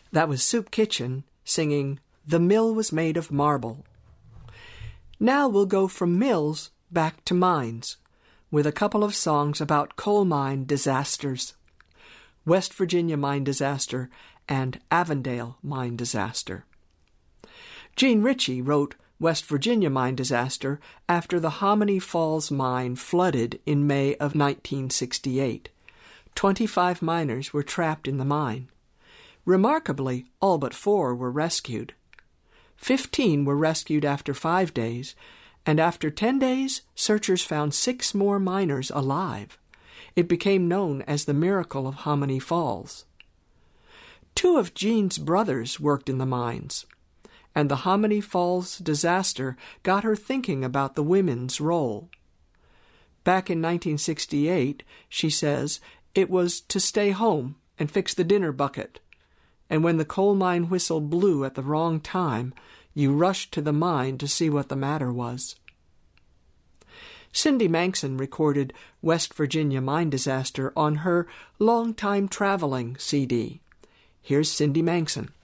That was Soup Kitchen singing "The Mill Was Made of Marble." Now we'll go from mills back to mines, with a couple of songs about coal mine disasters. West Virginia mine disaster and Avondale mine disaster. Gene Ritchie wrote West Virginia mine disaster after the Hominy Falls mine flooded in May of 1968. 25 miners were trapped in the mine. Remarkably, all but 4 were rescued. 15 were rescued after 5 days, and after 10 days, searchers found 6 more miners alive. It became known as the Miracle of Hominy Falls. 2 of Gene's brothers worked in the mines, and the Hominy Falls disaster got her thinking about the women's role. Back in 1968, she says, it was to stay home and fix the dinner bucket. And when the coal mine whistle blew at the wrong time, you rushed to the mine to see what the matter was. Cindy Manxon recorded West Virginia mine disaster on her Long Time Traveling CD. Here's Cindy Manxon.